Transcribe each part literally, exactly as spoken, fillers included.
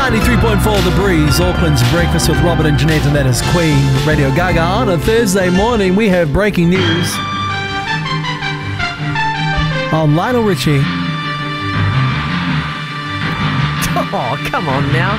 ninety-three point four The Breeze, Auckland's Breakfast with Robert and Jeanette, and that is Queen, Radio Gaga. On a Thursday morning, we have breaking news on Lionel Richie. Oh, come on now.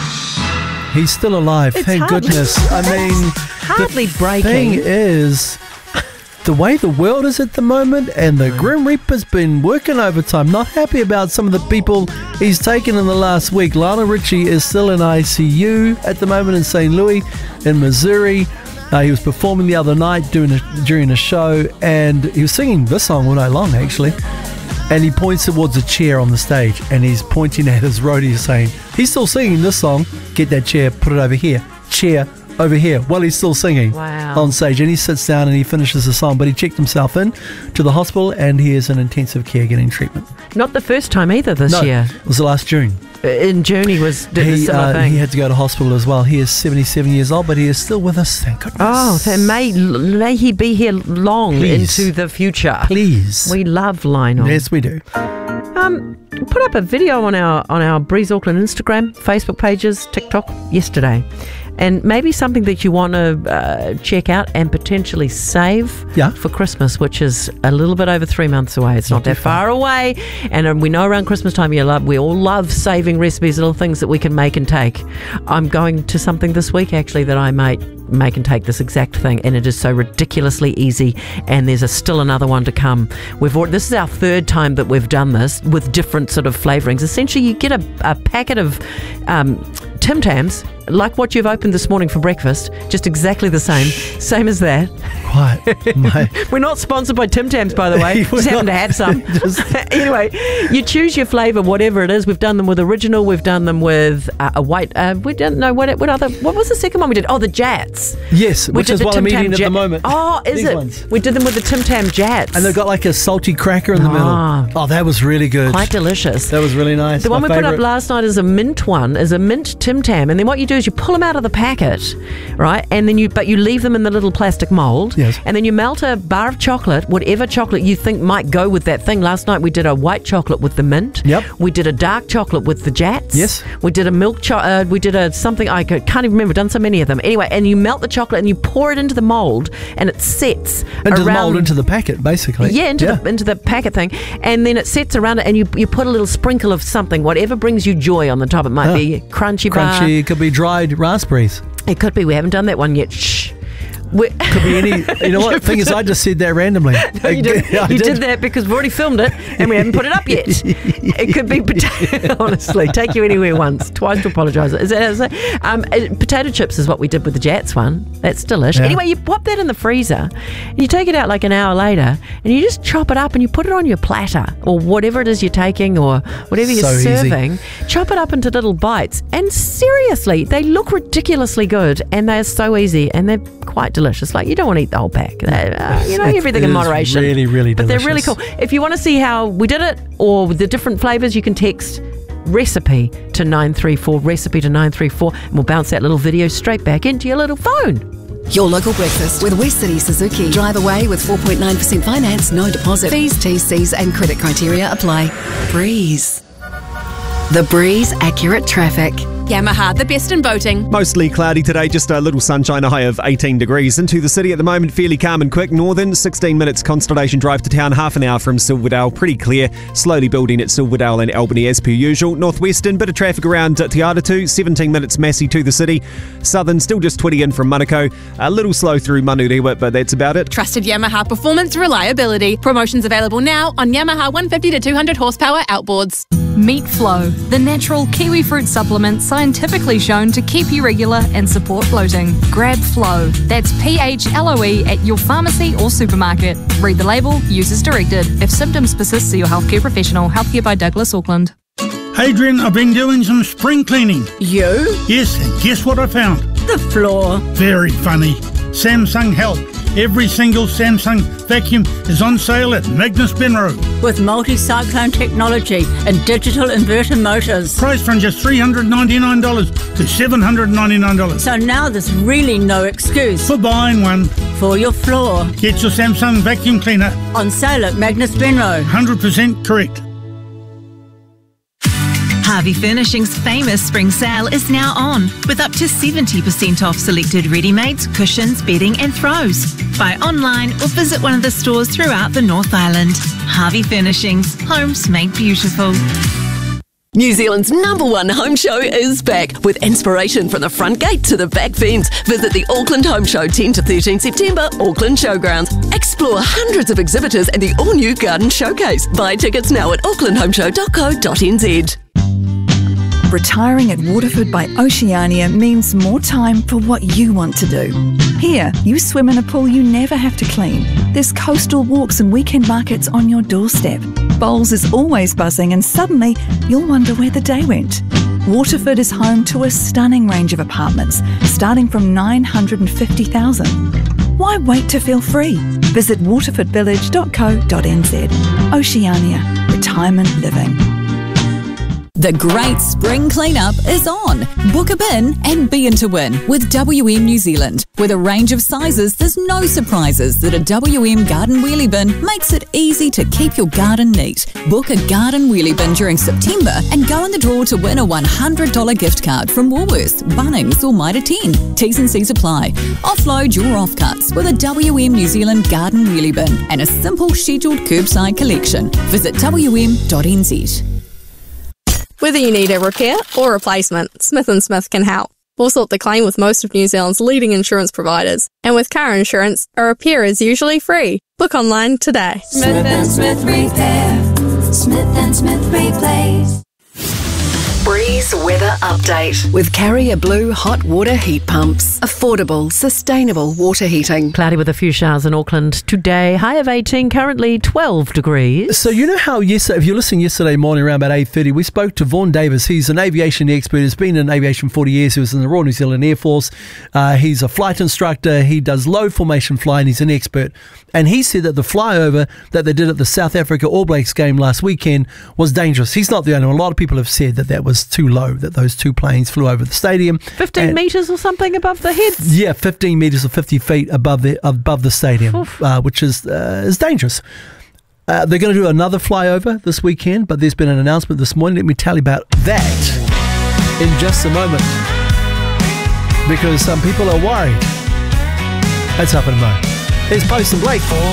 He's still alive, It's thank hardly- goodness. I mean, Hardly the breaking. thing is, the way the world is at the moment, and the Grim Reaper's been working overtime, not happy about some of the people he's taken in the last week. Lionel Richie is still in I C U at the moment in Saint Louis, in Missouri. Uh, he was performing the other night doing a, during a show, and he was singing this song all night long, actually. And he points towards a chair on the stage, and he's pointing at his roadie saying, he's still singing this song, get that chair, put it over here, chair over here, while he's still singing Wow. on stage. And he sits down and he finishes the song, but he checked himself in to the hospital, and he is in intensive care getting treatment. Not the first time either this no, year. it was the last June. In June he was did a He, similar uh, thing. he had to go to hospital as well. He is seventy-seven years old, but he is still with us, thank goodness. Oh, so may, may he be here long Please. into the future. Please. We love Lionel. Yes, we do. Um, put up a video on our on our Breeze Auckland Instagram, Facebook pages, TikTok yesterday, and maybe something that you want to uh, check out and potentially save Yeah. for Christmas, which is a little bit over three months away. It's not, Not that too far away, and um, we know around Christmas time you love we all love saving recipes, little things that we can make and take. I'm going to something this week actually that I might make and take this exact thing, and it is so ridiculously easy, and there's a still another one to come. We've already, this is our third time that we've done this with different sort of flavourings. Essentially you get a, a packet of um, Tim Tams, like what you've opened this morning for breakfast, just exactly the same, same as that. Quiet. My, We're not sponsored by Tim Tams, by the way. We're Just happen to not. have some. Just- Anyway, you choose your flavour, whatever it is. We've done them with original. We've done them with uh, a white. Uh, we don't know what what other. What was the second one we did? Oh, the Jats. yes, We which did is the what Tim I'm Tam eating at Ja- the moment. Oh, is These it? ones. We did them with the Tim Tam Jats. And they've got like a salty cracker in the Ah. middle. Oh, that was really good. quite delicious. That was really nice. The one My we put up favourite. last night is a mint one, is a mint Tim Tam, and then what you do is you pull them out of the packet, right? And then you, but you leave them in the little plastic mould. Yes. And then you melt a bar of chocolate, whatever chocolate you think might go with that thing. Last night we did a white chocolate with the mint. Yep. We did a dark chocolate with the Jats. Yes. We did a milk cho- uh, we did a something I ca- can't even remember. We've done so many of them. Anyway, and you melt the chocolate and you pour it into the mould, and it sets Into around the mould, into the packet, basically. yeah, into the into the packet thing, and then it sets around it, and you you put a little sprinkle of something, whatever brings you joy on the top. It might Ah. be crunchy bar. Crunchy, it could be dried raspberries. It could be. We haven't done that one yet. Shh. We Could be any. You know what? The thing is, I just said that randomly. you did, I you did that because we've already filmed it and we haven't put it up yet. It could be potato. Honestly, take you anywhere once, twice to apologise. Is that, is that um, uh, potato chips is what we did with the Jats one. That's delish. Yeah. Anyway, you pop that in the freezer and you take it out like an hour later and you just chop it up and you put it on your platter or whatever it is you're taking or whatever you're So easy. serving. Chop it up into little bites, and seriously, they look ridiculously good and they're so easy and they're quite delicious. Like, you don't want to eat the whole pack. They, uh, you know, It everything in is moderation. really, really But they're really delicious. cool. If you want to see how we did it or the different flavours, you can text recipe to nine three four, recipe to nine three four, and we'll bounce that little video straight back into your little phone. Your local breakfast with West City Suzuki. Drive away with four point nine percent finance, no deposit. Fees, T Cs and credit criteria apply. Breeze. The Breeze Accurate Traffic. Yamaha, the best in boating. Mostly cloudy today, just a little sunshine, a high of eighteen degrees. Into the city at the moment, fairly calm and quick. Northern, sixteen minutes Constellation Drive to town, half an hour from Silverdale, pretty clear. Slowly building at Silverdale and Albany as per usual. Northwestern, bit of traffic around Te Aratū, seventeen minutes Massey to the city. Southern, still just twenty in from Manukau. A little slow through Manurewa, but that's about it. Trusted Yamaha performance reliability. Promotions available now on Yamaha one fifty to two hundred horsepower outboards. Meat Flow, the natural kiwi fruit supplement scientifically shown to keep you regular and support bloating. Grab Flow. That's P H L O E at your pharmacy or supermarket. Read the label, use as directed. If symptoms persist, see your healthcare professional. Healthcare by Douglas Auckland. Adrian, I've been doing some spring cleaning. You? Yes, and guess what I found? The floor. Very funny. Samsung Help. Every single Samsung vacuum is on sale at Magnus Benro. With multi-cyclone technology and digital inverter motors. Priced from just three hundred ninety-nine dollars to seven hundred ninety-nine dollars. So now there's really no excuse For buying one. for your floor. Get your Samsung vacuum cleaner. On sale at Magnus Benro. one hundred percent correct. Harvey Furnishing's famous spring sale is now on, with up to seventy percent off selected ready-mades, cushions, bedding and throws. Buy online or visit one of the stores throughout the North Island. Harvey Furnishings, homes made beautiful. New Zealand's number one home show is back with inspiration from the front gate to the back fence. Visit the Auckland Home Show tenth to thirteenth September, Auckland Showgrounds. Explore hundreds of exhibitors and the all-new Garden Showcase. Buy tickets now at auckland home show dot co dot n z. Retiring at Waterford by Oceania means more time for what you want to do. Here, you swim in a pool you never have to clean. There's coastal walks and weekend markets on your doorstep. Bowls is always buzzing and suddenly you'll wonder where the day went. Waterford is home to a stunning range of apartments, starting from nine hundred fifty thousand. Why wait to feel free? Visit waterford village dot co dot n z. Oceania, retirement living. The great spring cleanup is on. Book a bin and be in to win with W M New Zealand. With a range of sizes, there's no surprises that a W M garden wheelie bin makes it easy to keep your garden neat. Book a garden wheelie bin during September and go in the draw to win a one hundred dollars gift card from Woolworths, Bunnings or Mitre ten. T's and C's apply. Offload your offcuts with a W M New Zealand garden wheelie bin and a simple scheduled curbside collection. Visit w m dot n z. Whether you need a repair or replacement, Smith and Smith can help. We'll sort the claim with most of New Zealand's leading insurance providers. And with car insurance, a repair is usually free. Book online today. Smith and Smith Repair. Smith and Smith Replace. Breeze weather update with Carrier Blue hot water heat pumps. Affordable, sustainable water heating. Cloudy with a few showers in Auckland today. High of eighteen, currently twelve degrees. So you know how yesterday, if you're listening yesterday morning around about eight thirty, we spoke to Vaughan Davis. He's an aviation expert. He's been in aviation forty years. He was in the Royal New Zealand Air Force. Uh, he's a flight instructor. He does low formation flying. He's an expert. And he said that the flyover that they did at the South Africa All Blacks game last weekend was dangerous. He's not the only one. A lot of people have said that that was too low, that those two planes flew over the stadium. fifteen metres or something above the heads? Yeah, fifteen metres or fifty feet above the above the stadium, uh, which is uh, is dangerous. Uh, they're going to do another flyover this weekend, but there's been an announcement this morning. Let me tell you about that in just a moment, because some people are worried. That's up in a moment. Here's Post and Blake.